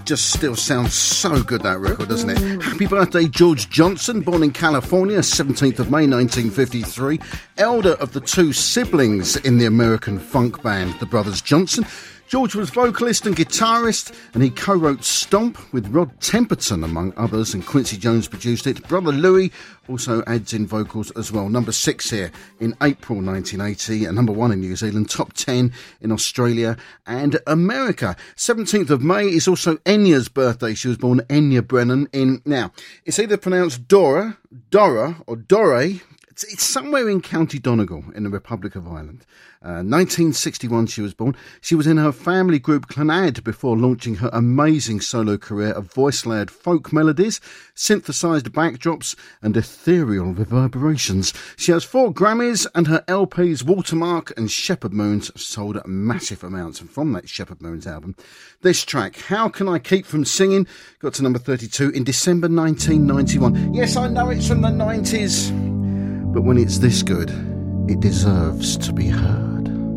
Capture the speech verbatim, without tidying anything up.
just still sounds so good, that record, doesn't it? Happy birthday, George Johnson, born in California, seventeenth of May nineteen fifty-three, elder of the two siblings in the American funk band, the Brothers Johnson. George was vocalist and guitarist, and he co-wrote Stomp with Rod Temperton, among others, and Quincy Jones produced it. Brother Louie also adds in vocals as well. Number six here in April nineteen eighty, and number one in New Zealand, top ten in Australia and America. seventeenth of May is also Enya's birthday. She was born Enya Brennan in, now, it's either pronounced Dora, Dora, or Dore. It's, it's somewhere in County Donegal in the Republic of Ireland. Uh, nineteen sixty-one she was born. She was in her family group Clannad before launching her amazing solo career of voice-led folk melodies, synthesised backdrops and ethereal reverberations. She has four Grammys, and her L Ps Watermark and Shepherd Moons have sold massive amounts. And from that Shepherd Moons album, this track, How Can I Keep From Singing, got to number thirty-two in December nineteen ninety-one. Yes, I know it's from the nineties, but when it's this good, it deserves to be heard.